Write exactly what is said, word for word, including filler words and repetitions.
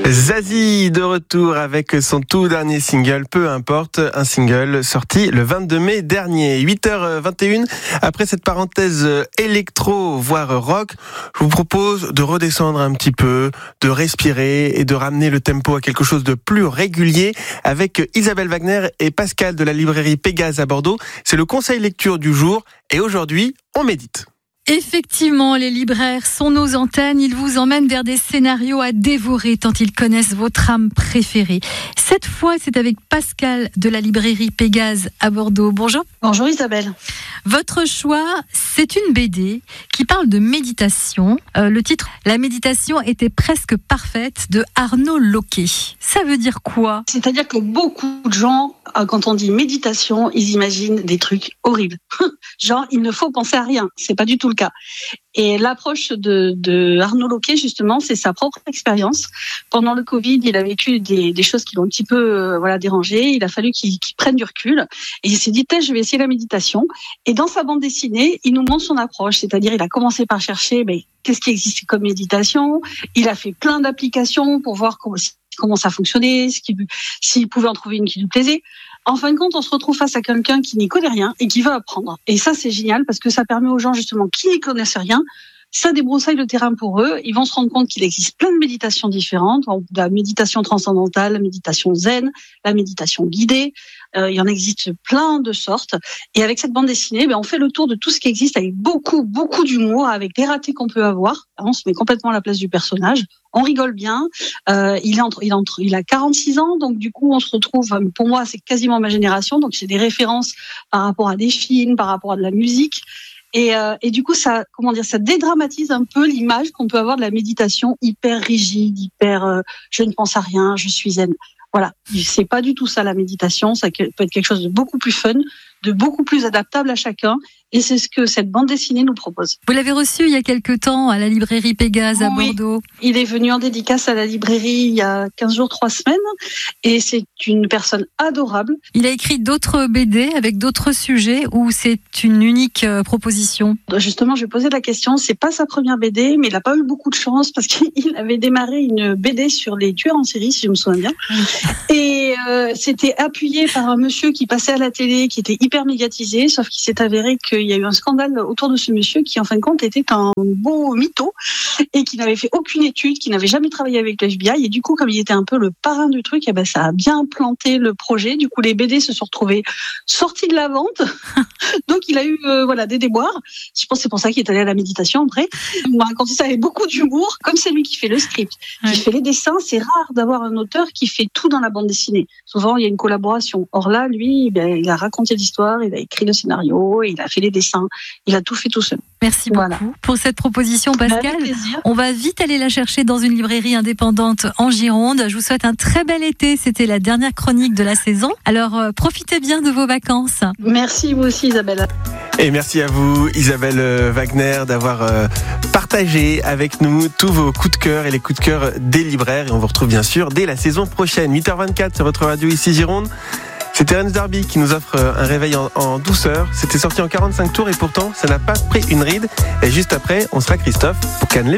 Zazie de retour avec son tout dernier single, Peu importe, un single sorti le vingt-deux mai dernier. huit heures vingt et une, après cette parenthèse électro, voire rock, je vous propose de redescendre un petit peu, de respirer et de ramener le tempo à quelque chose de plus régulier avec Isabelle Wagner et Pascal de la librairie Pégase à Bordeaux. C'est le conseil lecture du jour et aujourd'hui, on médite. Effectivement, les libraires sont nos antennes. Ils vous emmènent vers des scénarios à dévorer tant ils connaissent vos trames préférées. Cette fois, c'est avec Pascal de la librairie Pégase à Bordeaux. Bonjour. Bonjour Isabelle. Votre choix, c'est une B D qui parle de méditation. Euh, le titre « La méditation était presque parfaite » de Arnaud Loquet. Ça veut dire quoi ? C'est-à-dire que beaucoup de gens, quand on dit méditation, ils imaginent des trucs horribles. Genre, il ne faut penser à rien. C'est pas du tout le cas. Et l'approche de, de Arnaud Loquet, justement, c'est sa propre expérience. Pendant le Covid, il a vécu des, des choses qui l'ont un petit peu euh, voilà, dérangé. Il a fallu qu'il, qu'il prenne du recul. Et il s'est dit, je vais essayer la méditation. Et dans sa bande dessinée, il nous montre son approche. C'est-à-dire, il a commencé par chercher ben, qu'est-ce qui existe comme méditation. Il a fait plein d'applications pour voir comment, comment ça fonctionnait, ce qui, s'il pouvait en trouver une qui lui plaisait. En fin de compte, on se retrouve face à quelqu'un qui n'y connaît rien et qui veut apprendre. Et ça, c'est génial parce que ça permet aux gens, justement, qui n'y connaissent rien, ça débroussaille le terrain pour eux. Ils vont se rendre compte qu'il existe plein de méditations différentes. La méditation transcendantale, la méditation zen, la méditation guidée. Euh, il y en existe plein de sortes. Et avec cette bande dessinée, ben, on fait le tour de tout ce qui existe avec beaucoup, beaucoup d'humour, avec les ratés qu'on peut avoir. On se met complètement à la place du personnage. On rigole bien. Euh, il, est entre, il, est entre, il a quarante-six ans, donc du coup, on se retrouve. Pour moi, c'est quasiment ma génération, donc c'est des références par rapport à des films, par rapport à de la musique. Et, euh, et du coup, ça, comment dire, ça dédramatise un peu l'image qu'on peut avoir de la méditation hyper rigide, hyper. Euh, je ne pense à rien, je suis zen. Voilà, c'est pas du tout ça la méditation. Ça peut être quelque chose de beaucoup plus fun, de beaucoup plus adaptable à chacun. Et c'est ce que cette bande dessinée nous propose. Vous l'avez reçu il y a quelque temps à la librairie Pégase à oui, Bordeaux. Il est venu en dédicace à la librairie il y a quinze jours, trois semaines. Et c'est une personne adorable. Il a écrit d'autres B D avec d'autres sujets ou c'est une unique proposition ? Justement, j'ai posé la question. C'est pas sa première B D, mais il n'a pas eu beaucoup de chance parce qu'il avait démarré une B D sur les tueurs en série, si je me souviens bien. Et euh, c'était appuyé par un monsieur qui passait à la télé, qui était hyper médiatisé, sauf qu'il s'est avéré qu'il y a eu un scandale autour de ce monsieur qui, en fin de compte, était un beau mytho et qui n'avait fait aucune étude, qui n'avait jamais travaillé avec le F B I. Et du coup, comme il était un peu le parrain du truc, et ben ça a bien planté le projet. Du coup, les B D se sont retrouvés sortis de la vente. Donc, il a eu euh, voilà des déboires. Je pense que c'est pour ça qu'il est allé à la méditation après. Il m'a raconté ça avec beaucoup d'humour. Comme c'est lui qui fait le script, qui ouais. fait les dessins, c'est rare d'avoir un auteur qui fait tout dans la bande dessinée. Souvent, il y a une collaboration. Or là, lui, ben, il a raconté l'histoire, il a écrit le scénario, il a fait les dessins, il a tout fait tout seul. Merci beaucoup voilà. pour cette proposition, Pascal. On va vite aller la chercher dans une librairie indépendante en Gironde. Je vous souhaite un très bel été. C'était la dernière chronique de la saison. Alors, euh, profitez bien de vos vacances. Merci, vous aussi, Isabelle. Et merci à vous, Isabelle Wagner, d'avoir euh, partagé avec nous tous vos coups de cœur et les coups de cœur des libraires. Et on vous retrouve bien sûr dès la saison prochaine. huit heures vingt-quatre sur votre radio ici Gironde. C'est Terence Darby qui nous offre un réveil en, en douceur. C'était sorti en quarante-cinq tours et pourtant, ça n'a pas pris une ride. Et juste après, on sera Christophe pour canneler.